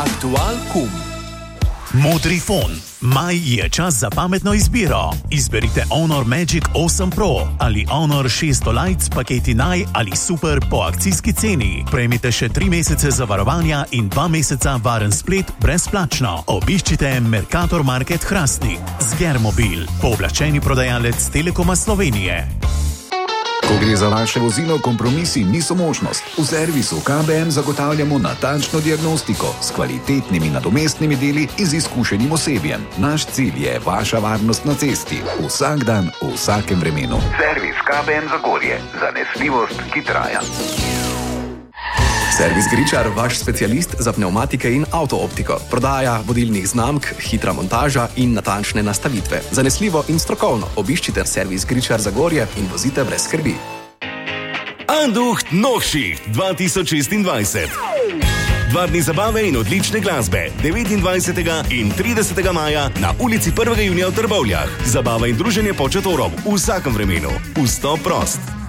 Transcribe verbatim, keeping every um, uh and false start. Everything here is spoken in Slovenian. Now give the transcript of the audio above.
Aktual kum. Modri fon. Maj je čas za pametno izbiro. Izberite Honor Magic osem Pro ali Honor šeststo Lite s paketi Naj ali Super po akcijski ceni. Prejmite še tri mesece zavarovanja in dva meseca varen splet brezplačno. Obiščite Mercator Market Hrastnik. Zgermobil, pooblaščeni prodajalec Telekoma Slovenije. Ko gre za vaše vozilo, kompromisi niso možnost. V servisu K B M zagotavljamo natančno diagnostiko s kvalitetnimi nadomestnimi deli in z izkušenim osebjem. Naš cilj je vaša varnost na cesti. Vsak dan, v vsakem vremenu. Servis K B M Zagorje. Zanesljivost, ki traja. Servis Gričar, vaš specialist za pnevmatike in avtooptiko. Prodaja vodilnih znamk, hitra montaža in natančne nastavitve. Zanesljivo in strokovno. Obiščite servis Gričar Zagorje in vozite brez skrbi. Anducht Nochschicht dva tisoč šestindvajset. Dva dni zabave in odlične glasbe. devetindvajsetega in tridesetega maja na ulici prvega junija v Trbovljah. Zabava in druženje pod šatorom v vsakem vremenu. Vstop prost.